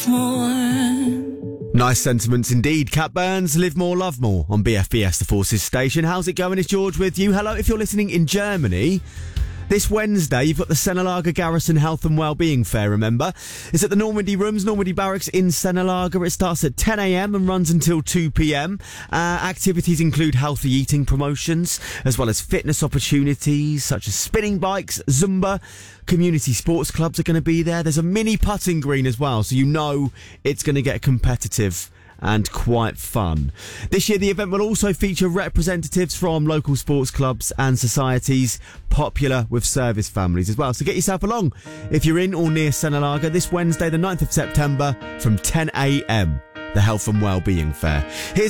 Nice sentiments indeed. Cat Burns, Live More, Love More on BFBS, the Forces station. How's it going? It's George with you. Hello, if you're listening in Germany. This Wednesday, you've got the Sennelager Garrison Health and Wellbeing Fair, remember? It's at the Normandy Rooms, Normandy Barracks in Sennelager. It starts at 10 a.m. and runs until 2 p.m. Activities include healthy eating promotions, as well as fitness opportunities, such as spinning bikes, Zumba. Community sports clubs are going to be there. There's a mini putting green as well, so you know it's going to get competitive and quite fun. This year, the event will also feature representatives from local sports clubs and societies popular with service families as well. So get yourself along if you're in or near Sennelager this Wednesday, the 9th of September from 10 a.m. The Health and Wellbeing Fair. Here's